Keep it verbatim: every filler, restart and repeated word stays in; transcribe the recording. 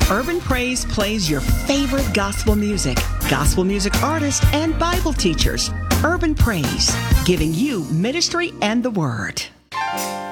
Urban Praise plays your favorite gospel music, gospel music artists, and Bible teachers. Urban Praise, giving you ministry and the Word.